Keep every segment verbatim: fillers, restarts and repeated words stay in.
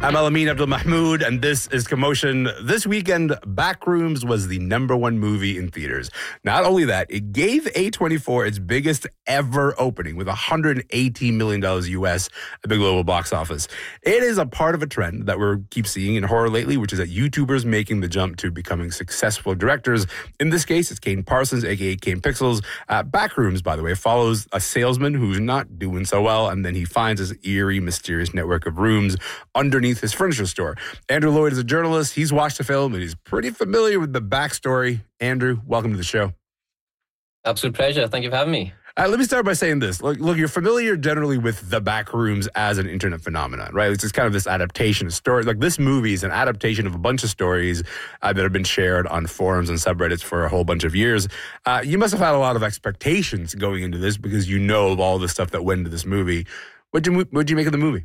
I'm Alamin Abdul Mahmoud, and this is Commotion. This weekend, Backrooms was the number one movie in theaters. Not only that, it gave A twenty-four its biggest ever opening with one hundred eighteen million dollars U S at the global box office. It is a part of a trend that we keep seeing in horror lately, which is that YouTubers making the jump to becoming successful directors. In this case, it's Kane Parsons, a k a. Kane Pixels. Uh, Backrooms, by the way, follows a salesman who's not doing so well, and then he finds this eerie, mysterious network of rooms underneath his furniture store. Andrew Lloyd is a journalist. He's watched the film, and he's pretty familiar with the backstory. Andrew, welcome to the show. Absolute pleasure. Thank you for having me. Uh, let me start by saying this. Look, look, you're familiar generally with the Backrooms as an internet phenomenon, right? It's just kind of this adaptation of story. Like, this movie is an adaptation of a bunch of stories uh, that have been shared on forums and subreddits for a whole bunch of years. Uh, you must have had a lot of expectations going into this because you know of all the stuff that went into this movie. What did you, what'd you make of the movie?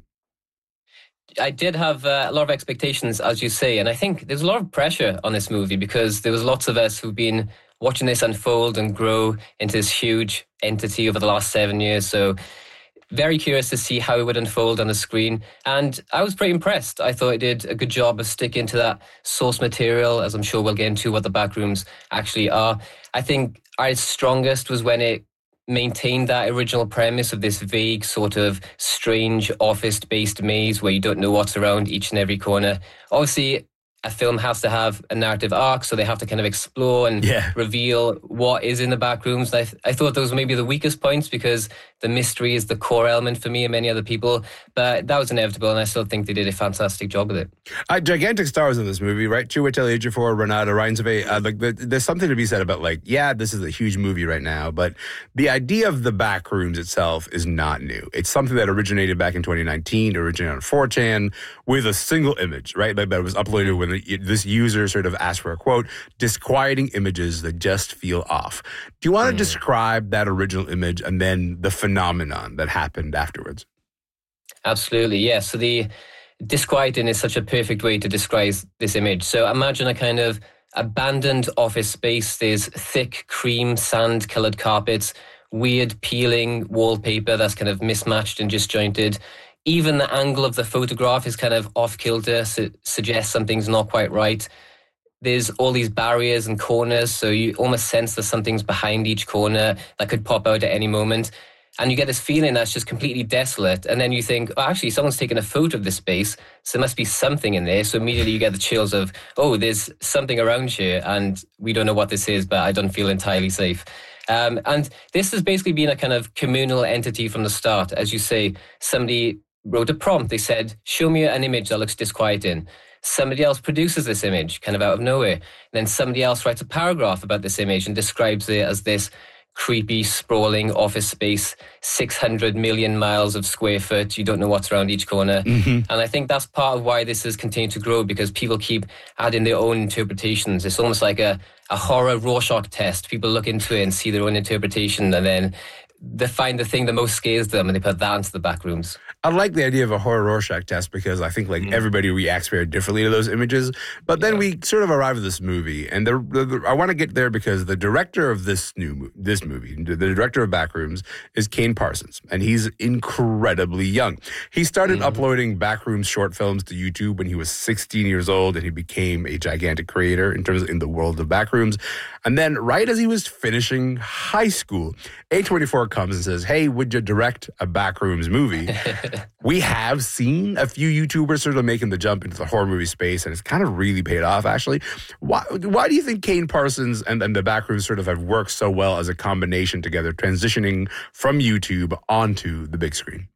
I did have uh, a lot of expectations, as you say, and I think there's a lot of pressure on this movie because there was lots of us who've been watching this unfold and grow into this huge entity over the last seven years. So very curious to see how it would unfold on the screen. And I was pretty impressed. I thought it did a good job of sticking to that source material, as I'm sure we'll get into what the Backrooms actually are. I think our strongest was when it maintained that original premise of this vague sort of strange office-based maze where you don't know what's around each and every corner. Obviously, a film has to have a narrative arc, so they have to kind of explore and yeah. reveal what is in the back rooms. I, th- I thought those were maybe the weakest points because the mystery is the core element for me and many other people, but that was inevitable, and I still think they did a fantastic job with it. Uh, gigantic stars in this movie, right? Chiwetel Ejiofor, Renata Reinsve. Uh, like, the, there's something to be said about, like, yeah, this is a huge movie right now, but the idea of the Backrooms itself is not new. It's something that originated back in twenty nineteen, originated on four chan with a single image, right? Like, that was uploaded when the, this user sort of asked for a quote, disquieting images that just feel off. Do you want to mm. describe that original image and then the phenomenon that happened afterwards? Absolutely, yes. Yeah. So the disquieting is such a perfect way to describe this image. So imagine a kind of abandoned office space. There's thick cream sand-coloured carpets, weird peeling wallpaper that's kind of mismatched and disjointed. Even the angle of the photograph is kind of off-kilter, so suggests something's not quite right. There's all these barriers and corners, so you almost sense that something's behind each corner that could pop out at any moment. And you get this feeling that's just completely desolate. And then you think, oh, actually, someone's taken a photo of this space, so there must be something in there. So immediately you get the chills of, oh, there's something around here, and we don't know what this is, but I don't feel entirely safe. Um, and this has basically been a kind of communal entity from the start. As you say, somebody wrote a prompt. They said, show me an image that looks disquieting. Somebody else produces this image kind of out of nowhere. And then somebody else writes a paragraph about this image and describes it as this creepy, sprawling office space, six hundred million miles of square foot. You don't know what's around each corner. Mm-hmm. And I think that's part of why this has continued to grow, because people keep adding their own interpretations. It's almost like a, a horror Rorschach test. People look into it and see their own interpretation, and then they find the thing that most scares them and they put that into the back rooms. I like the idea of a horror Rorschach test because I think like mm. everybody reacts very differently to those images. But then yeah. we sort of arrive at this movie, and the, the, the, I want to get there because the director of this new this movie, the director of Backrooms, is Kane Parsons, and he's incredibly young. He started mm. uploading Backrooms short films to YouTube when he was sixteen years old, and he became a gigantic creator in terms of in the world of Backrooms. And then right as he was finishing high school, A twenty-four comes and says, hey, would you direct a Backrooms movie? We have seen a few YouTubers sort of making the jump into the horror movie space, and it's kind of really paid off, actually. Why, why do you think Kane Parsons and, and the Backrooms sort of have worked so well as a combination together, transitioning from YouTube onto the big screen?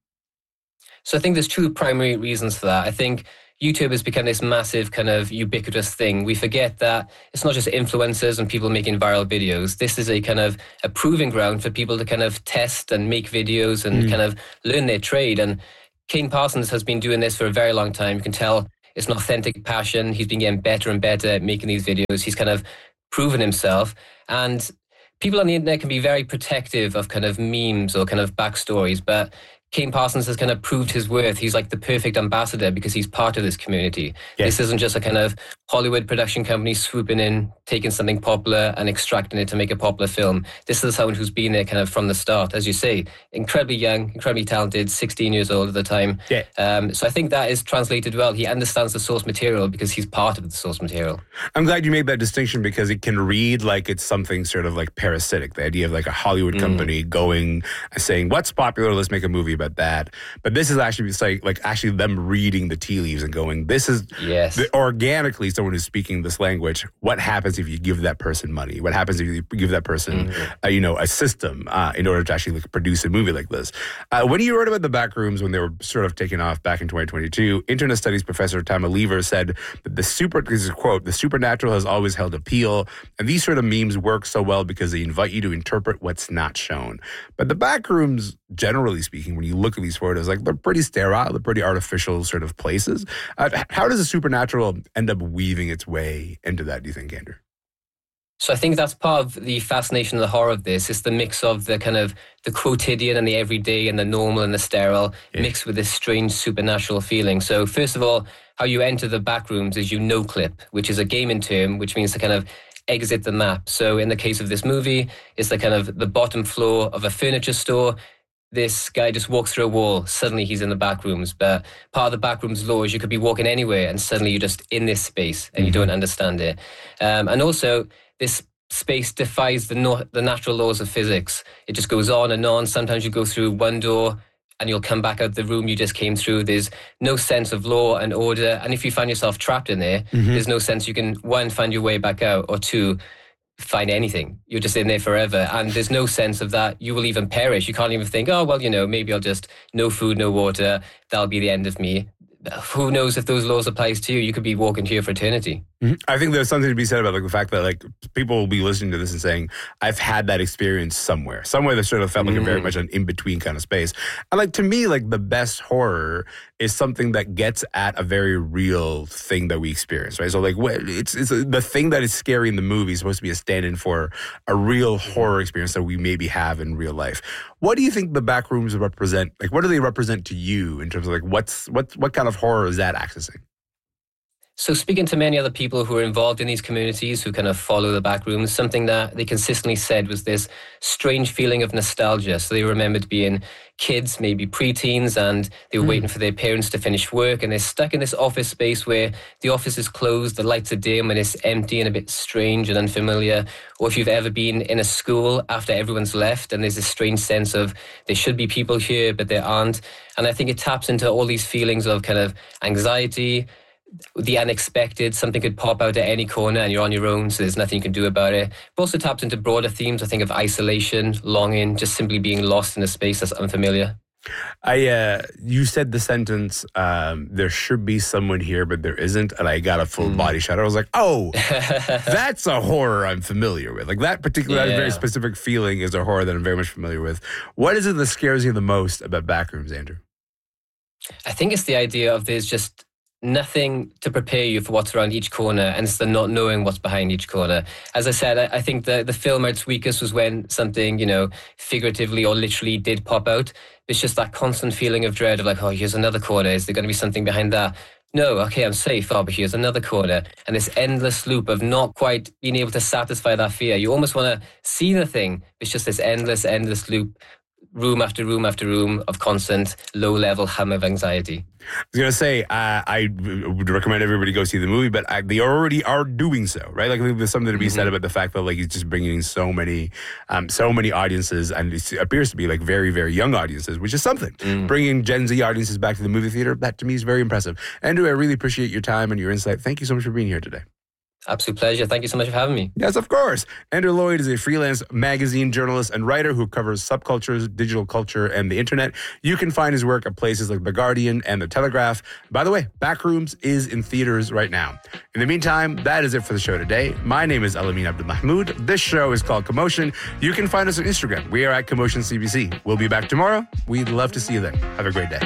So I think there's two primary reasons for that. I think YouTube has become this massive kind of ubiquitous thing. We forget that it's not just influencers and people making viral videos. This is a kind of a proving ground for people to kind of test and make videos and mm. kind of learn their trade. And Kane Parsons has been doing this for a very long time. You can tell it's an authentic passion. He's been getting better and better at making these videos. He's kind of proven himself. And people on the internet can be very protective of kind of memes or kind of backstories, but Kane Parsons has kind of proved his worth. He's like the perfect ambassador because he's part of this community. Yeah. This isn't just a kind of Hollywood production company swooping in, taking something popular and extracting it to make a popular film. This is someone who's been there kind of from the start, as you say, incredibly young, incredibly talented, sixteen years old at the time. Yeah. Um, so I think that is translated well. He understands the source material because he's part of the source material. I'm glad you made that distinction because it can read like it's something sort of like parasitic, the idea of like a Hollywood company mm. going and saying, what's popular, let's make a movie about that. But this is actually it's like, like actually them reading the tea leaves and going, this is yes. the, organically someone who's speaking this language. What happens if you give that person money? What happens if you give that person, mm-hmm. uh, you know, a system uh, in order to actually like, produce a movie like this? Uh, when you wrote about the back rooms when they were sort of taking off back in twenty twenty-two, Internet Studies professor Tama Lever said that the super, this is a quote, the supernatural has always held appeal, and these sort of memes work so well because they invite you to interpret what's not shown. But the back rooms, generally speaking, when you look at these photos, like they're pretty sterile, they're pretty artificial sort of places. Uh, how does the supernatural end up weaving its way into that, do you think, Andrew? So I think that's part of the fascination and the horror of this. It's the mix of the kind of the quotidian and the everyday and the normal and the sterile yeah. mixed with this strange supernatural feeling. So first of all, how you enter the back rooms is you no-clip, which is a gaming term, which means to kind of exit the map. So in the case of this movie, it's the kind of the bottom floor of a furniture store. This guy just walks through a wall, suddenly he's in the back rooms. But part of the back rooms law is you could be walking anywhere and suddenly you're just in this space and mm-hmm. you don't understand it. Um, and also, this space defies the no- the natural laws of physics. It just goes on and on. Sometimes you go through one door and you'll come back out the room you just came through. There's no sense of law and order. And if you find yourself trapped in there, mm-hmm. there's no sense you can, one, find your way back out, or two, find anything. You're just in there forever. And there's no sense of that. You will even perish. You can't even think, oh, well, you know, maybe I'll just, no food, no water. That'll be the end of me. Who knows if those laws applies to you? You could be walking here for eternity. Mm-hmm. I think there's something to be said about like the fact that like people will be listening to this and saying, I've had that experience somewhere, somewhere that sort of felt like mm-hmm. a very much an in-between kind of space. And like to me, like the best horror is something that gets at a very real thing that we experience, right? So like it's, it's the thing that is scary in the movie is supposed to be a stand-in for a real horror experience that we maybe have in real life. What do you think the back rooms represent? Like what do they represent to you in terms of like what's what what kind of horror is that accessing? So speaking to many other people who are involved in these communities who kind of follow the back rooms, something that they consistently said was this strange feeling of nostalgia. So they remembered being kids, maybe preteens, and they were mm. waiting for their parents to finish work, and they're stuck in this office space where the office is closed, the lights are dim, and it's empty and a bit strange and unfamiliar. Or if you've ever been in a school after everyone's left and there's this strange sense of there should be people here, but there aren't. And I think it taps into all these feelings of kind of anxiety, the unexpected. Something could pop out at any corner and you're on your own, so there's nothing you can do about it. But also taps into broader themes, I think, of isolation, longing, just simply being lost in a space that's unfamiliar. I, uh, you said the sentence, um, there should be someone here, but there isn't, and I got a full mm. body shudder. I was like, oh, that's a horror I'm familiar with. Like that particular, yeah. that very specific feeling is a horror that I'm very much familiar with. What is it that scares you the most about Backrooms, Andrew? I think it's the idea of there's just nothing to prepare you for what's around each corner, and it's the not knowing what's behind each corner. As I said, I, I think the, the film at its weakest was when something, you know, figuratively or literally did pop out. It's just that constant feeling of dread of like, oh, here's another corner. Is there going to be something behind that? No, okay, I'm safe. Oh, but here's another corner. And this endless loop of not quite being able to satisfy that fear. You almost want to see the thing. It's just this endless, endless loop, room after room after room of constant low-level hum of anxiety. I was going to say, uh, I would recommend everybody go see the movie, but I, they already are doing so, right? Like, I think there's something to be mm-hmm. said about the fact that, like, he's just bringing in so many, um, so many audiences, and it appears to be, like, very, very young audiences, which is something. Mm. Bringing Gen Z audiences back to the movie theater, that to me is very impressive. Andrew, I really appreciate your time and your insight. Thank you so much for being here today. Absolute pleasure. Thank you so much for having me. Yes, of course. Andrew Lloyd is a freelance magazine journalist and writer who covers subcultures, digital culture, and the internet. You can find his work at places like The Guardian and The Telegraph. By the way, Backrooms is in theaters right now. In the meantime, that is it for the show today. My name is Elamin Abdelmahmoud. This show is called Commotion. You can find us on Instagram. We are at Commotion C B C. We'll be back tomorrow. We'd love to see you then. Have a great day.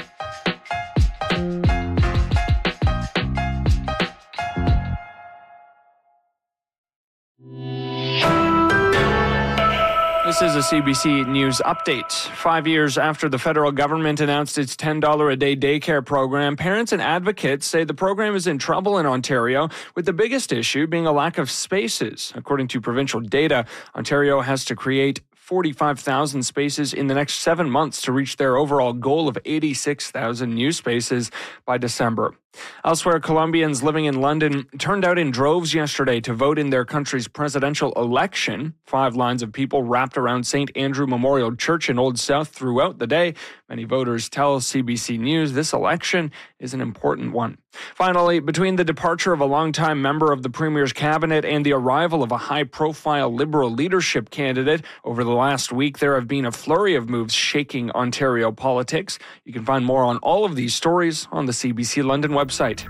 This is a C B C News update. Five years after the federal government announced its ten dollars a day daycare program, parents and advocates say the program is in trouble in Ontario, with the biggest issue being a lack of spaces. According to provincial data, Ontario has to create forty-five thousand spaces in the next seven months to reach their overall goal of eighty-six thousand new spaces by December. Elsewhere, Colombians living in London turned out in droves yesterday to vote in their country's presidential election. Five lines of people wrapped around Saint Andrew Memorial Church in Old South throughout the day. Many voters tell C B C News this election is an important one. Finally, between the departure of a longtime member of the Premier's cabinet and the arrival of a high-profile Liberal leadership candidate, over the last week there have been a flurry of moves shaking Ontario politics. You can find more on all of these stories on the C B C London website.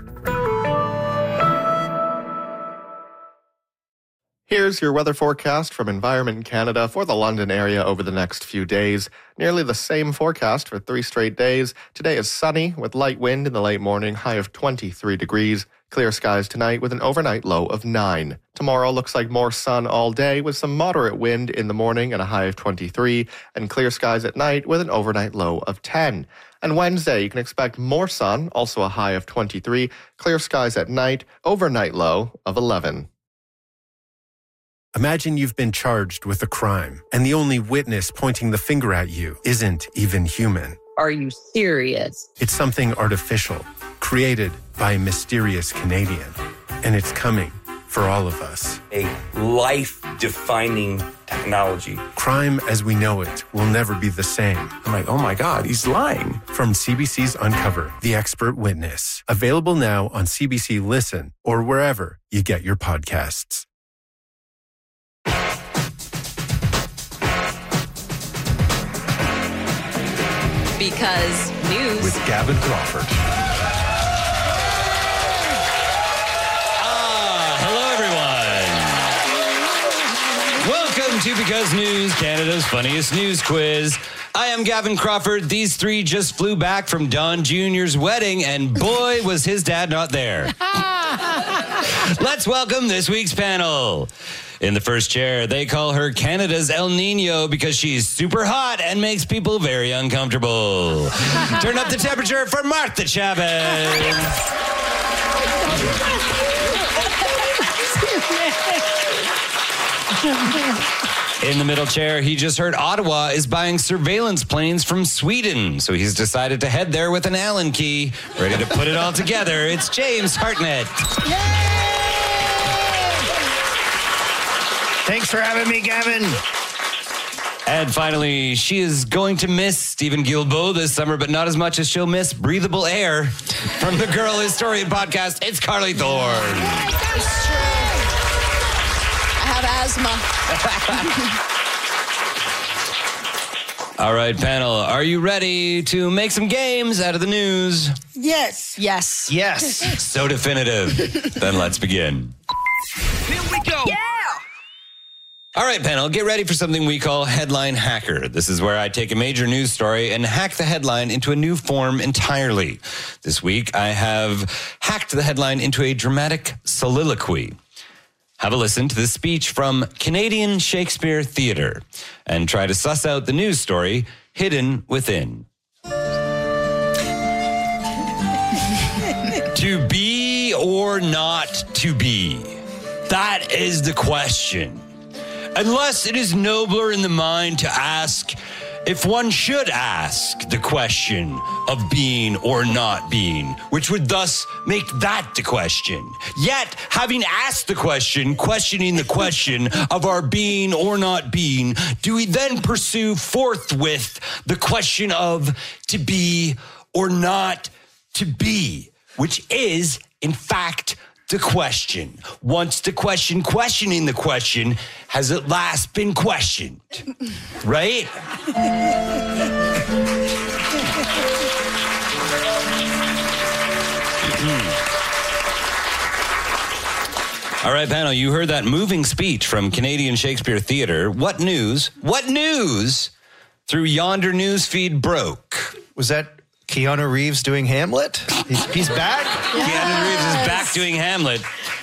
Here's your weather forecast from Environment Canada for the London area over the next few days. Nearly the same forecast for three straight days. Today is sunny with light wind in the late morning, high of twenty-three degrees. Clear skies tonight with an overnight low of nine. Tomorrow looks like more sun all day with some moderate wind in the morning and a high of twenty-three, and clear skies at night with an overnight low of ten. And Wednesday, you can expect more sun, also a high of twenty-three, clear skies at night, overnight low of eleven. Imagine you've been charged with a crime, and the only witness pointing the finger at you isn't even human. Are you serious? It's something artificial, created by a mysterious Canadian, and it's coming for all of us. A life-defining technology. Crime as we know it will never be the same. I'm like, oh my God, he's lying. From C B C's Uncover, The Expert Witness. Available now on C B C Listen or wherever you get your podcasts. Because news. With Gavin Crawford. Ah, hello, everyone. Welcome to Because News, Canada's funniest news quiz. I am Gavin Crawford. These three just flew back from Don Junior's wedding, and boy, was his dad not there. Let's welcome this week's panel. In the first chair, they call her Canada's El Nino because she's super hot and makes people very uncomfortable. Turn up the temperature for Martha Chavez. In the middle chair, he just heard Ottawa is buying surveillance planes from Sweden, so he's decided to head there with an Allen key, ready to put it all together. It's James Hartnett. Thanks for having me, Gavin. And finally, she is going to miss Stephen Guilbeault this summer, but not as much as she'll miss breathable air. From the Girl Historian podcast, it's Carly Thorne. It's true. I have asthma. All right, panel, are you ready to make some games out of the news? Yes. Yes. Yes. So definitive. Then let's begin. Here we go. Yeah. All right, panel, get ready for something we call Headline Hacker. This is where I take a major news story and hack the headline into a new form entirely. This week, I have hacked the headline into a dramatic soliloquy. Have a listen to this speech from Canadian Shakespeare Theatre and try to suss out the news story hidden within. To be or not to be? That is the question. Unless it is nobler in the mind to ask if one should ask the question of being or not being, which would thus make that the question. Yet, having asked the question, questioning the question of our being or not being, do we then pursue forthwith the question of to be or not to be, which is, in fact, the question. Once the question questioning the question has at last been questioned. Right? All right, panel, you heard that moving speech from Canadian Shakespeare Theatre. What news? What news through yonder news feed broke? Was that Keanu Reeves doing Hamlet? He's, he's back? Yes. Keanu Reeves is back doing Hamlet.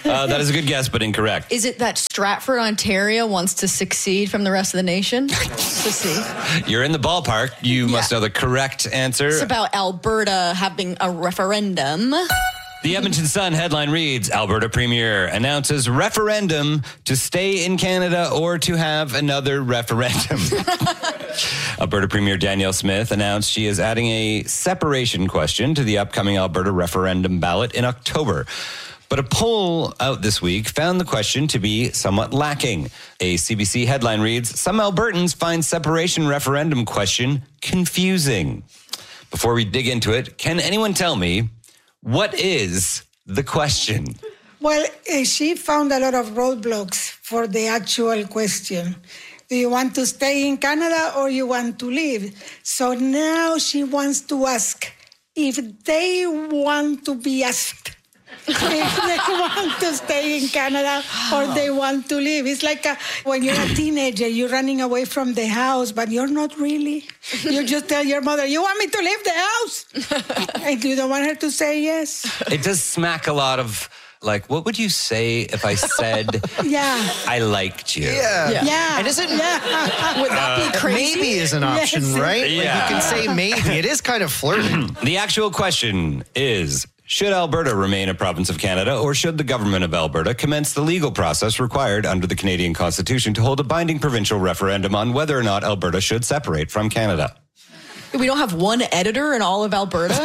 Uh, that is a good guess, but incorrect. Is it that Stratford, Ontario wants to succeed from the rest of the nation? To see. You're in the ballpark. You must Yeah. know the correct answer. It's about Alberta having a referendum. The Edmonton Sun headline reads, Alberta Premier announces referendum to stay in Canada or to have another referendum. Alberta Premier Danielle Smith announced she is adding a separation question to the upcoming Alberta referendum ballot in October. But a poll out this week found the question to be somewhat lacking. A C B C headline reads, some Albertans find separation referendum question confusing. Before we dig into it, can anyone tell me, what is the question? Well, uh, she found a lot of roadblocks for the actual question. Do you want to stay in Canada or you want to leave? So now she wants to ask if they want to be asked. If they want to stay in Canada or they want to leave. It's like a, when you're a teenager, you're running away from the house, but you're not really. You just tell your mother, you want me to leave the house? And you don't want her to say yes. It does smack a lot of, like, what would you say if I said, yeah, I liked you? Yeah. Yeah. yeah. And isn't, yeah. Would that be crazy? Maybe is an option, Yes. right? Yeah. Like you can say maybe. It is kind of flirting. The actual question is, should Alberta remain a province of Canada, or should the government of Alberta commence the legal process required under the Canadian Constitution to hold a binding provincial referendum on whether or not Alberta should separate from Canada? We don't have one editor in all of Alberta.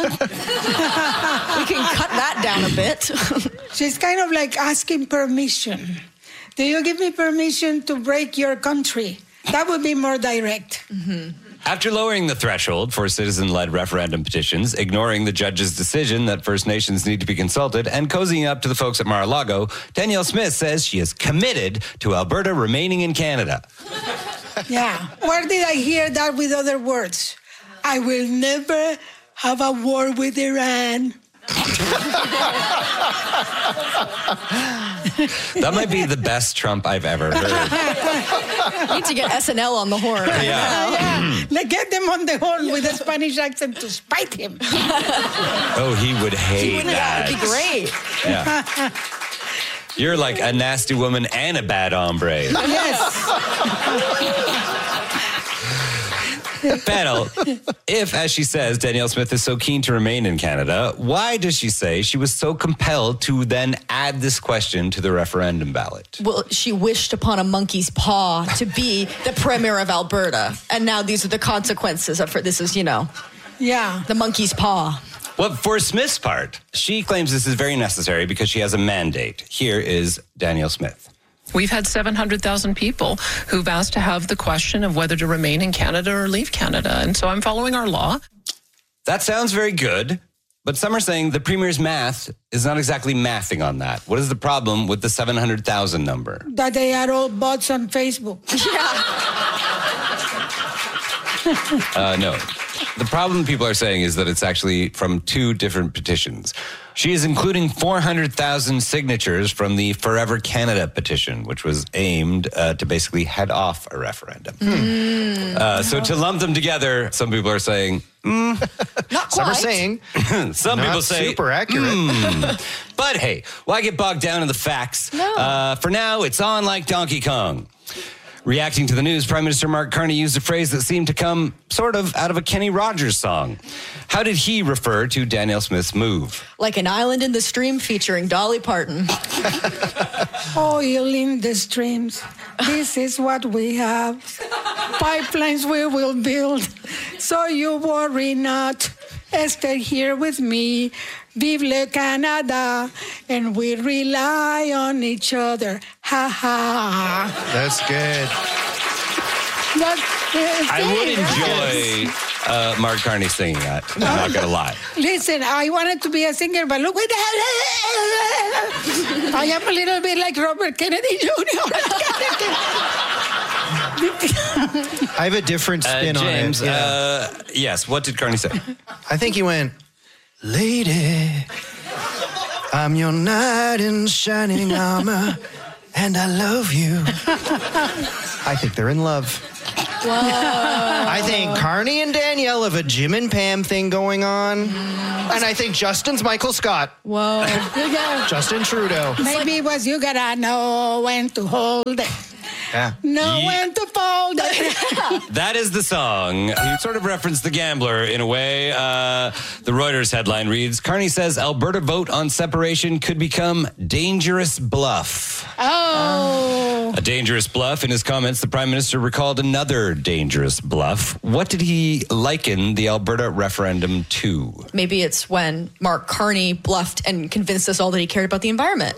We can cut that down a bit. She's kind of like asking permission. Do you give me permission to break your country? That would be more direct. Mm-hmm. After lowering the threshold for citizen-led referendum petitions, ignoring the judge's decision that First Nations need to be consulted, and cozying up to the folks at Mar-a-Lago, Danielle Smith says she is committed to Alberta remaining in Canada. Yeah. Where did I hear that with other words? I will never have a war with Iran. That might be the best Trump I've ever heard. Need to get S N L on the horn. Yeah. yeah. Like, get them on the horn with a Spanish accent to spite him. Oh, he would hate He would, that. that would be great. Yeah. You're like a nasty woman and a bad hombre. Yes. Panel, if, as she says, Danielle Smith is so keen to remain in Canada, why does she say she was so compelled to then add this question to the referendum ballot? Well, she wished upon a monkey's paw to be the premier of Alberta. And now these are the consequences of it. This is, you know, yeah, the monkey's paw. Well, for Smith's part, she claims this is very necessary because she has a mandate. Here is Danielle Smith. We've had seven hundred thousand people who've asked to have the question of whether to remain in Canada or leave Canada. And so I'm following our law. That sounds very good, but some are saying the Premier's math is not exactly mathing on that. What is the problem with the seven hundred thousand number? That they are all bots on Facebook. Yeah. uh, no. The problem people are saying is that it's actually from two different petitions. She is including four hundred thousand signatures from the Forever Canada petition, which was aimed uh, to basically head off a referendum. Mm. Uh, so to lump them together, some people are saying, mm. Not quite. Some are saying, some not people say, super accurate. Mm. But hey, why get bogged down in the facts? No. Uh, for now, it's on like Donkey Kong. Reacting to the news, Prime Minister Mark Carney used a phrase that seemed to come sort of out of a Kenny Rogers song. How did he refer to Danielle Smith's move? Like an island in the stream featuring Dolly Parton. Oil in the streams. This is what we have. Pipelines we will build. So you worry not. Stay here with me. Vive le Canada. And we rely on each other. Ha ha. That's good. That, I would enjoy uh, Mark Carney singing that. I'm not going to lie. Listen, I wanted to be a singer, but look at that. I am a little bit like Robert Kennedy Junior I have a different spin uh, James, on it. Yeah. Uh, yes, what did Carney say? I think he went, lady, I'm your knight in shining armor, and I love you. I think they're in love. I think Carney and Danielle have a Jim and Pam thing going on. And I think Justin's Michael Scott. Whoa. Justin Trudeau. Maybe it was you gotta know when to hold it. Yeah. Know Ye- when to fold it. That is the song. You sort of referenced The Gambler in a way. Uh, the Reuters headline reads, Carney says Alberta vote on separation could become dangerous bluff. Oh. A dangerous bluff. In his comments, the Prime Minister recalled another dangerous bluff. What did he liken the Alberta referendum to? Maybe it's when Mark Carney bluffed and convinced us all that he cared about the environment.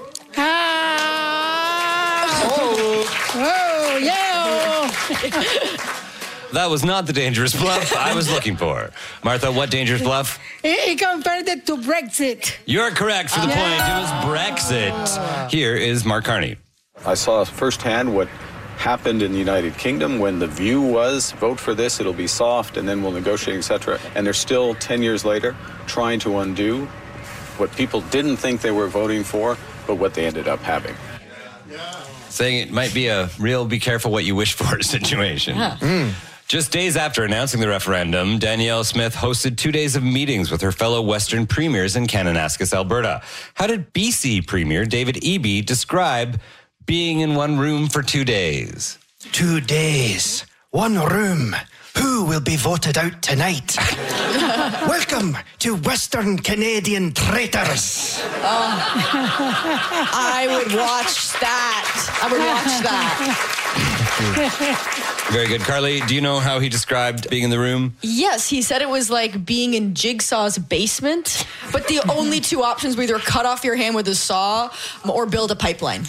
Oh, yeah. That was not the dangerous bluff I was looking for. Martha, what dangerous bluff? He, he compared it to Brexit. You're correct for the point. It was Brexit. Here is Mark Carney. I saw firsthand what happened in the United Kingdom when the view was vote for this, it'll be soft, and then we'll negotiate, et cetera. And they're still ten years later trying to undo what people didn't think they were voting for, but what they ended up having. Saying it might be a real be careful what you wish for situation. Yeah. Mm. Just days after announcing the referendum, Danielle Smith hosted two days of meetings with her fellow Western premiers in Kananaskis, Alberta. How did B C Premier David Eby describe being in one room for two days? Two days, one room. Who will be voted out tonight? Welcome to Western Canadian traitors. Oh. I would watch that. I would watch that. Very good. Carly, do you know how he described being in the room? Yes, he said it was like being in Jigsaw's basement, but the only two options were either cut off your hand with a saw or build a pipeline.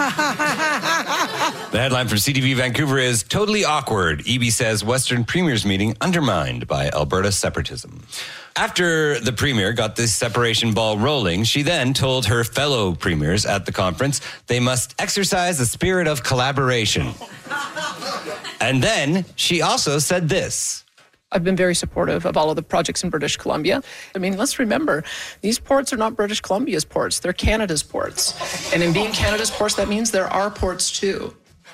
The headline from C T V Vancouver is totally awkward. Eby says Western Premier's meeting undermined by Alberta separatism. After the Premier got this separation ball rolling, she then told her fellow premiers at the conference they must exercise a spirit of collaboration. And then she also said this. I've been very supportive of all of the projects in British Columbia. I mean, let's remember, these ports are not British Columbia's ports. They're Canada's ports. And in being Canada's ports, that means there are ports too.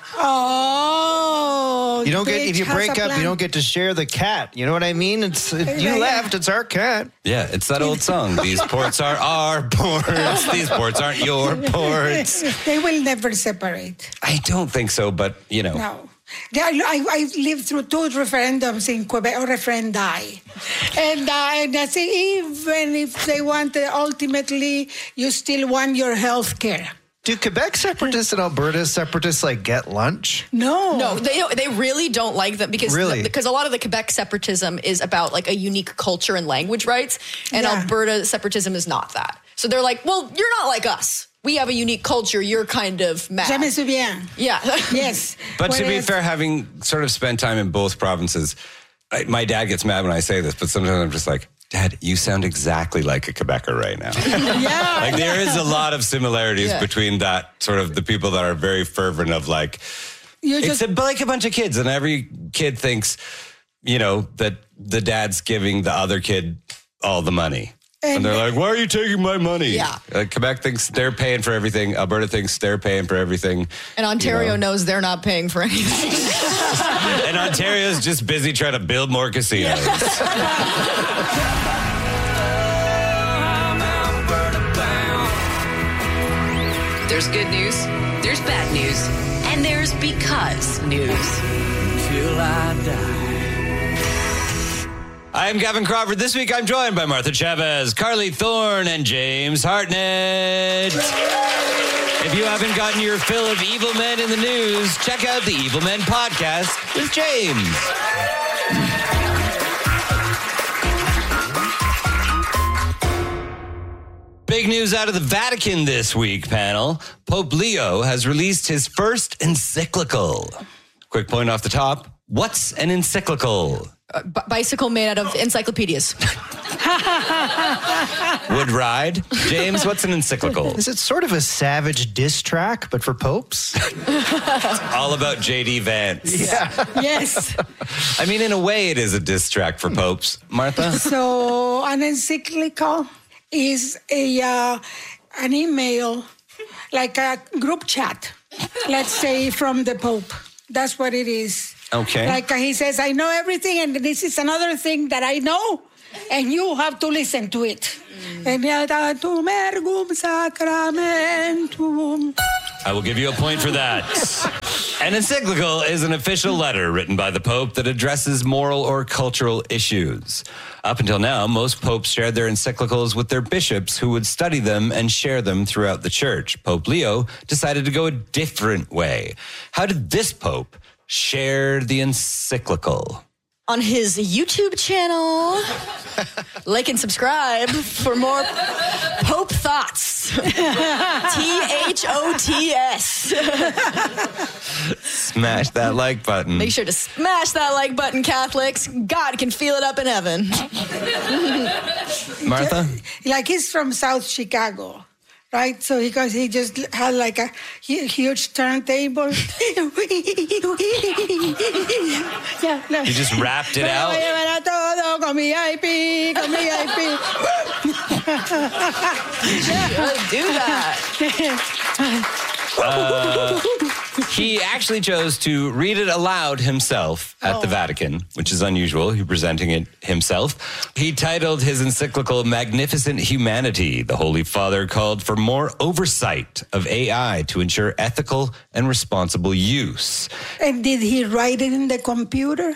Oh, you don't get if you break up, you don't get to share the cat. You know what I mean? It's it, you left, it's our cat. Yeah, it's that old song. These ports are our ports. These ports aren't your ports. They will never separate. I don't think so, but you know. No. I, I lived through two referendums in Quebec, or referendi. And, uh, and I say, even if they want, uh, ultimately, you still want your health care. Do Quebec separatists and Alberta separatists like get lunch? No, no, they they really don't like them because really? the, because a lot of the Quebec separatism is about like a unique culture and language rights, and yeah. Alberta separatism is not that. So they're like, well, you're not like us. We have a unique culture. You're kind of mad. Je me souviens. Yeah. Yes. But Whereas, to be fair, having sort of spent time in both provinces, I, my dad gets mad when I say this, but sometimes I'm just like, Dad, you sound exactly like a Quebecer right now. Yeah. Like there is a lot of similarities yeah. between that sort of the people that are very fervent of like, you it's just, a, like a bunch of kids, and every kid thinks, you know, that the dad's giving the other kid all the money. And, and they're like, why are you taking my money? Yeah. Like Quebec thinks they're paying for everything. Alberta thinks they're paying for everything. And Ontario you know. knows they're not paying for anything. And Ontario's just busy trying to build more casinos. There's good news, there's bad news, and there's because news. Till I die. I'm Gavin Crawford. This week I'm joined by Martha Chavez, Carly Thorne, and James Hartnett. If you haven't gotten your fill of evil men in the news, check out the Evil Men podcast with James. Big news out of the Vatican this week, panel. Pope Leo has released his first encyclical. Quick point off the top. What's an encyclical? A b- bicycle made out of encyclopedias. Would ride. James, what's an encyclical? Is it sort of a savage diss track, but for popes? All about J D Vance. Yeah. Yes. I mean, in a way, it is a diss track for popes. Martha? So, an encyclical is a uh, an email, like a group chat, let's say, from the Pope. That's what it is. Okay. Like uh, he says, I know everything, and this is another thing that I know, and you have to listen to it. Eniadatum ergum sacramentum. I will give you a point for that. An encyclical is an official letter written by the Pope that addresses moral or cultural issues. Up until now, most popes shared their encyclicals with their bishops who would study them and share them throughout the church. Pope Leo decided to go a different way. How did this pope share the encyclical? On his YouTube channel. Like and subscribe for more Pope Thoughts. T H O T S. Smash that like button. Make sure to smash that like button, Catholics. God can feel it up in heaven. Martha? Like he's from South Chicago. Right, so because he just had like a huge turntable. Yeah, no. He just rapped it out. Yeah, do that. Uh, he actually chose to read it aloud himself at oh. the Vatican, which is unusual. He presenting it himself. He titled his encyclical Magnificent Humanity. The Holy Father called for more oversight of A I to ensure ethical and responsible use. And did he write it in the computer?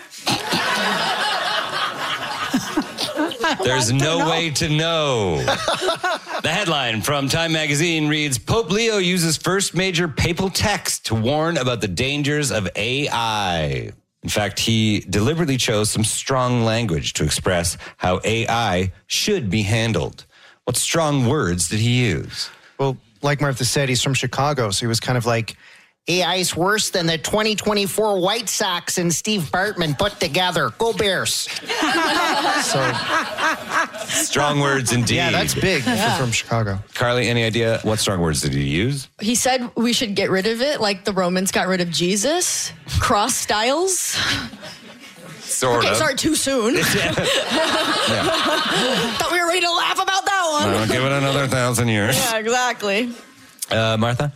There's no way to know. The headline from Time magazine reads, Pope Leo uses first major papal text to warn about the dangers of A I. In fact, he deliberately chose some strong language to express how A I should be handled. What strong words did he use? Well, like Martha said, he's from Chicago, so he was kind of like, A I is worse than the twenty twenty-four White Sox and Steve Bartman put together. Go Bears. So, strong words indeed. Yeah, that's big Yeah. from Chicago. Carly, any idea what strong words did he use? He said we should get rid of it like the Romans got rid of Jesus. Cross styles. Sort okay, of. sorry, too soon. Yeah. Thought we were ready to laugh about that one. I'll give it another thousand years. Yeah, exactly. Uh, Martha?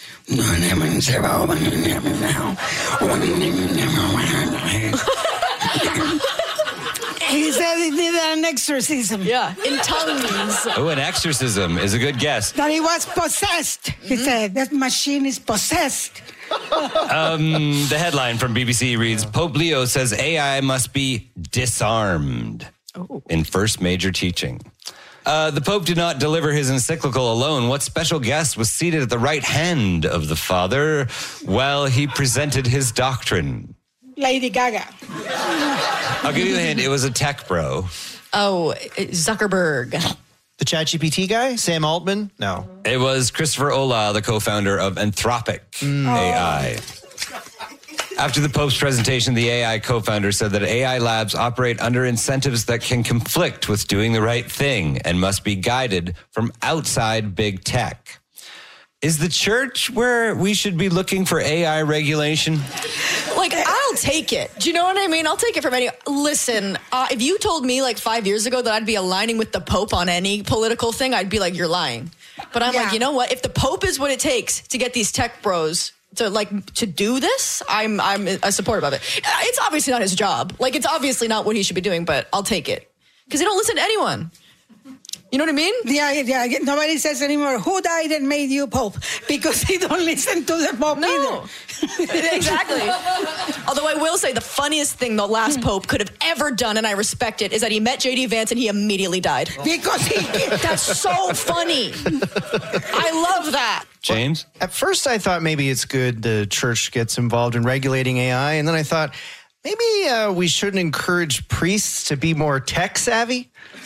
He said he did an exorcism. Yeah, in tongues. Oh, an exorcism is a good guess. That he was possessed. He said that machine is possessed. Um, the headline from B B C reads, Pope Leo says A I must be disarmed oh. in first major teaching. Uh, the Pope did not deliver his encyclical alone. What special guest was seated at the right hand of the Father while he presented his doctrine? Lady Gaga. I'll give you a hint. It was a tech bro. Oh, Zuckerberg. The ChatGPT guy? Sam Altman? No. It was Christopher Olah, the co-founder of Anthropic Mm. A I. After the Pope's presentation, the A I co-founder said that A I labs operate under incentives that can conflict with doing the right thing and must be guided from outside big tech. Is the church where we should be looking for A I regulation? Like, I'll take it. Do you know what I mean? I'll take it from any. Listen, uh, if you told me like five years ago that I'd be aligning with the Pope on any political thing, I'd be like, you're lying. But I'm Yeah. like, you know what? If the Pope is what it takes to get these tech bros to like to do this, I'm I'm a supportive of it. It's obviously not his job. Like, it's obviously not what he should be doing, but I'll take it because he don't listen to anyone. You know what I mean? Yeah, yeah. Nobody says anymore, who died and made you Pope? Because they don't listen to the Pope No. either. Exactly. Although I will say the funniest thing the last Pope could have ever done, and I respect it, is that he met J D Vance and he immediately died. Because he That's so funny. I love that. James? At first, I thought maybe it's good the church gets involved in regulating A I. And then I thought, maybe uh, we shouldn't encourage priests to be more tech savvy.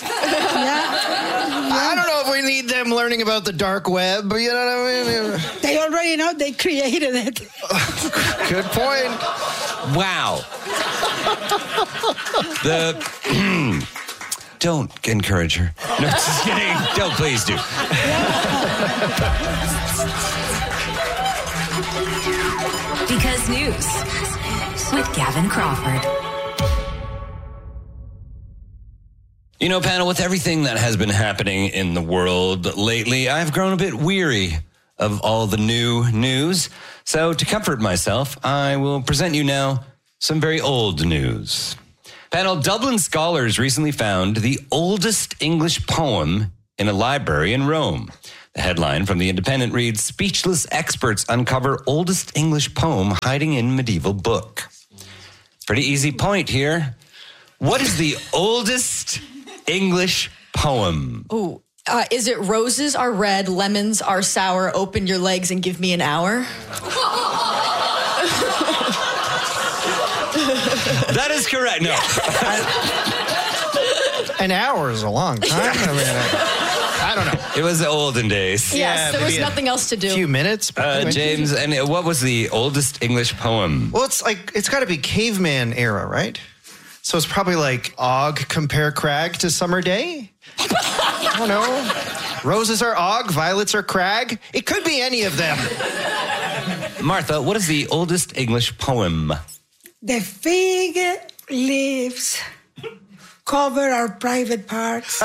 I don't know if we need them learning about the dark web, you know what I mean? They already know they created it. Good point. Wow. The don't encourage her. No, just kidding. Don't, please do. Because News with Gavin Crawford. You know, panel, with everything that has been happening in the world lately, I've grown a bit weary of all the new news. So to comfort myself, I will present you now some very old news. Panel, Dublin scholars recently found the oldest English poem in a library in Rome. The headline from The Independent reads, Speechless experts uncover oldest English poem hiding in medieval book. Pretty easy point here. What is the oldest English poem? Ooh, uh, is it roses are red, lemons are sour, open your legs and give me an hour? That is correct. No. An hour is a long time. I mean, I, I don't know. It was the olden days. Yes, yeah, there was nothing else to do. A few minutes. Uh, James, and what was the oldest English poem? Well, it's like, it's got to be caveman era, right? So it's probably like Og compare crag to summer day. I don't know. Roses are Og, violets are crag. It could be any of them. Martha, what is the oldest English poem? The fig leaves cover our private parts.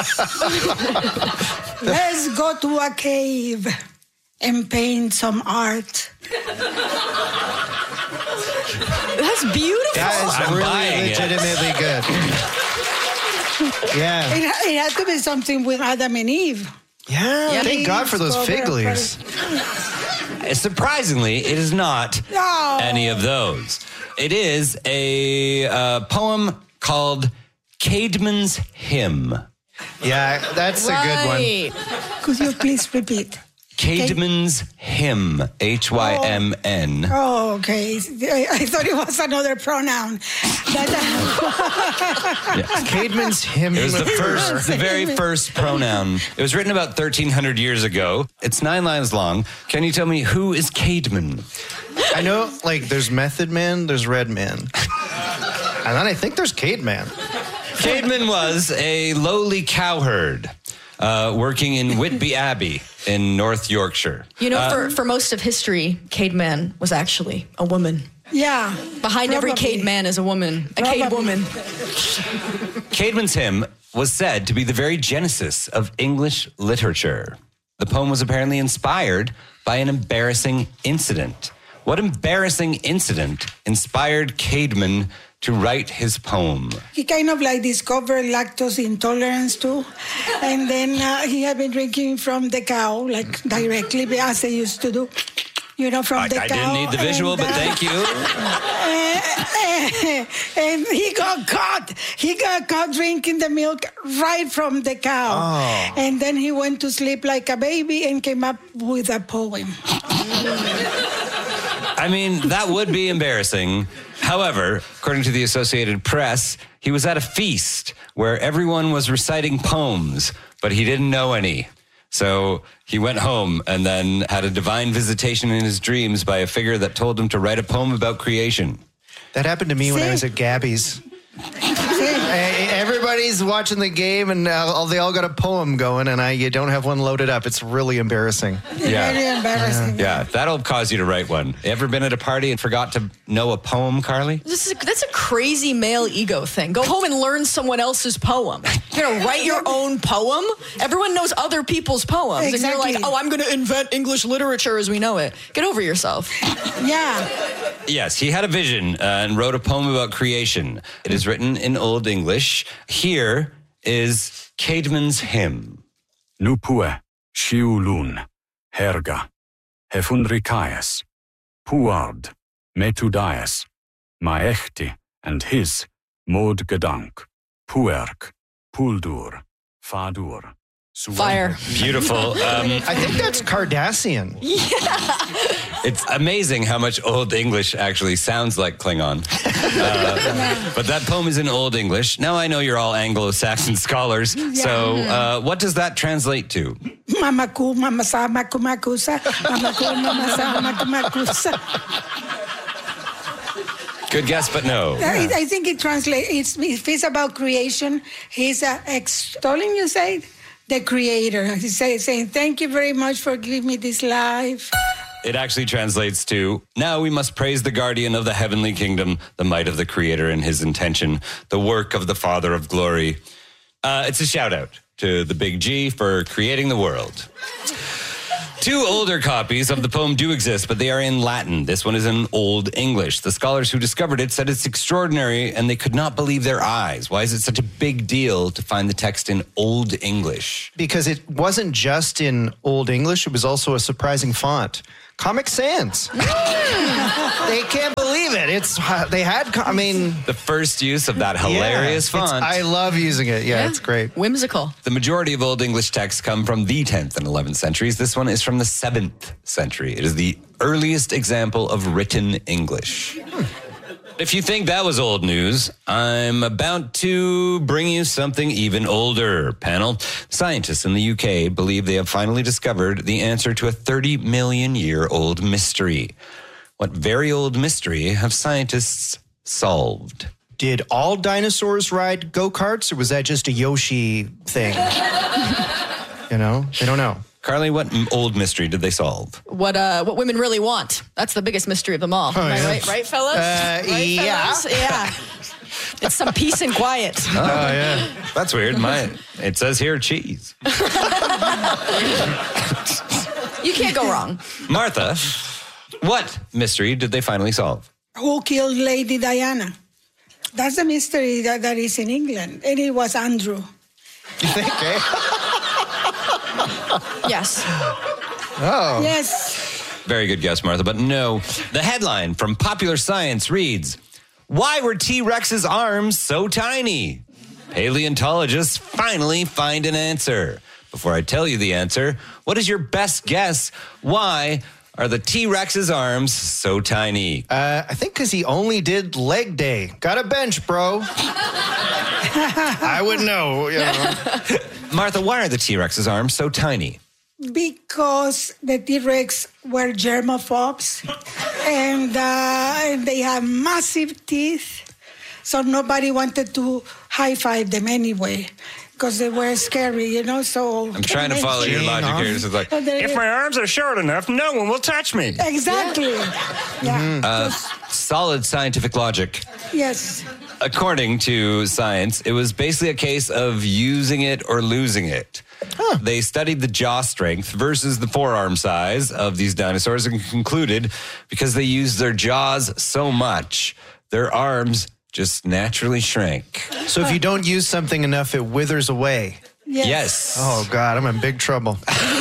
Let's go to a cave and paint some art. That's beautiful. That is I'm really legitimately good. Yeah. It, it had to be something with Adam and Eve. Yeah. Yeah. Thank God for those fig leaves. Surprisingly, it is not No. any of those. It is a uh, poem called Caedmon's Hymn. Yeah, that's a good one. Right. Could you please repeat? Caedmon's Hymn, H Y M N. Oh, okay. I, I thought it was another pronoun. That, Caedmon's Hymn. It was the first, the very first pronoun. It was written about thirteen hundred years ago. It's nine lines long. Can you tell me who is Caedmon? I know, like, there's Method Man, there's Red Man. And then I think there's Caedman. Caedmon was a lowly cowherd uh, working in Whitby Abbey in North Yorkshire. You know, Uh, for, for most of history, caveman was actually a woman. yeah. Behind every Probably. caveman is a woman, a cave Probably. woman. Caedmon's Hymn was said to be the very genesis of English literature. The poem was apparently inspired by an embarrassing incident. What embarrassing incident inspired Caedmon to write his poem? He kind of like discovered lactose intolerance too. And then uh, he had been drinking from the cow, like directly, as they used to do. You know, from I, the I cow. didn't need the visual, and, but uh, thank you. And he got caught. He got caught drinking the milk right from the cow. Oh. And then he went to sleep like a baby and came up with a poem. I mean, that would be embarrassing. However, according to the Associated Press, he was at a feast where everyone was reciting poems, but he didn't know any. So he went home and then had a divine visitation in his dreams by a figure that told him to write a poem about creation. That happened to me when I See? was at Gabby's. Hey, everybody's watching the game and uh, they all got a poem going and I you don't have one loaded up. It's really embarrassing. Yeah. Very embarrassing. Yeah, that'll cause you to write one. Ever been at a party and forgot to know a poem, Carly? This is, that's a crazy male ego thing. Go home and learn someone else's poem. You're going to write your own poem? Everyone knows other people's poems. And you're Exactly. like, oh, I'm going to invent English literature as we know it. Get over yourself. Yeah. Yes, he had a vision uh, and wrote a poem about creation. It is written in Old English. Here is Caedmon's Hymn. Nupue, shiulun, herga, hefundricaias, puard, metudias, maechti, and his, mod gedank, puerk, puldur, fadur. Fire. Beautiful. Um, I think that's Cardassian. It's amazing how much Old English actually sounds like Klingon. Uh, but that poem is in Old English. Now I know you're all Anglo-Saxon scholars. So uh, what does that translate to? Mamaku, mamasa, makumakusa, mamaku, mamasa, makumakusa. Good guess, but no. I, I think it translates, it's, if it's about creation, he's uh, extolling, you say, the creator. He's say, saying, thank you very much for giving me this life. It actually translates to, now we must praise the guardian of the heavenly kingdom, the might of the creator and his intention, the work of the Father of glory. Uh, it's a shout out to the Big G for creating the world. Two older copies of the poem do exist, but they are in Latin. This one is in Old English. The scholars who discovered it said it's extraordinary, and they could not believe their eyes. Why is it such a big deal to find the text in Old English? Because it wasn't just in Old English, it was also a surprising font. Comic Sans. They can't believe it. It's they had. I mean, the first use of that hilarious yeah, font. I love using it. Yeah, Yeah. it's great. Whimsical. The majority of Old English texts come from the tenth and eleventh centuries. This one is from the seventh century. It is the earliest example of written English. Hmm. If you think that was old news, I'm about to bring you something even older, panel. Scientists in the U K believe they have finally discovered the answer to a thirty million year old mystery. What very old mystery have scientists solved? Did all dinosaurs ride go-karts, or was that just a Yoshi thing? You know, they don't know. Carly, what m- old mystery did they solve? What uh, what women really want. That's the biggest mystery of them all. Oh, Am I yeah. right, right, fellas? Uh, right, yeah. fellas? Yeah. It's some peace and quiet. Oh, yeah. That's weird. My, it says here cheese. You can't go wrong. Martha, what mystery did they finally solve? Who killed Lady Diana? That's a mystery that, that is in England, and it was Andrew. You think, eh? Yes. Oh. Yes. Very good guess, Martha, but no. The headline from Popular Science reads, "Why were T-Rex's arms so tiny?" Paleontologists finally find an answer. Before I tell you the answer, what is your best guess? Why are the T-Rex's arms so tiny? Uh, I think because he only did leg day. Got a bench, bro. I would know. You know. Martha, why are the T-Rex's arms so tiny? Because the T-Rex were germaphobes, and, uh, and they have massive teeth, so nobody wanted to high-five them anyway, because they were scary, you know, so... I'm trying to follow your logic here. This is like, if my arms are short enough, no one will touch me. Exactly. Yeah. Uh, solid scientific logic. Yes. According to science, it was basically a case of using it or losing it. Huh. They studied the jaw strength versus the forearm size of these dinosaurs and concluded because they used their jaws so much, their arms just naturally shrank. So if you don't use something enough, it withers away. Yes. Yes. Oh, God, I'm in big trouble.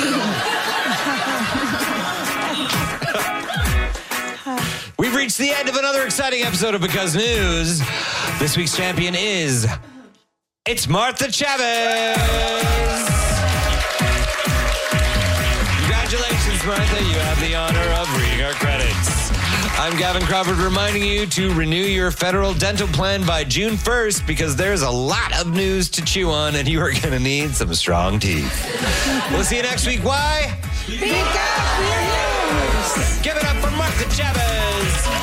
We've reached the end of another exciting episode of Because News. This week's champion is... It's Martha Chavez! Congratulations, Martha. You have the honor of reading our credits. I'm Gavin Crawford reminding you to renew your federal dental plan by June first because there's a lot of news to chew on and you are going to need some strong teeth. We'll see you next week. Why? Because we're news. Give it up for Martha Chavez.